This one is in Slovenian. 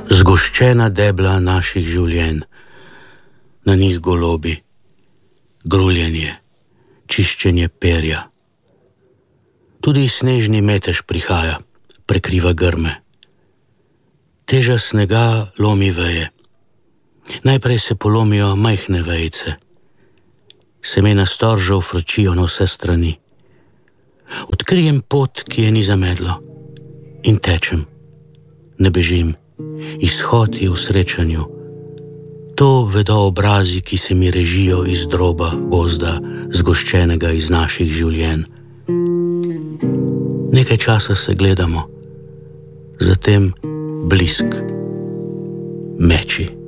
zgoščena debla naših življenj, na njih golobi, gruljenje, čiščenje perja. Tudi snežni metež prihaja, prekriva grme. Teža snega lomi veje. Najprej se polomijo majhne vejice. Semena storžev frčijo na vse strani. Odkrijem pot, ki je ni zamedlo, in tečem. Ne bežim, izhod je v srečanju. To vedo obrazi, ki se mi režijo iz droba gozda, zgoščenega iz naših življenj. Nekaj časa se gledamo, zatem blisk, meči.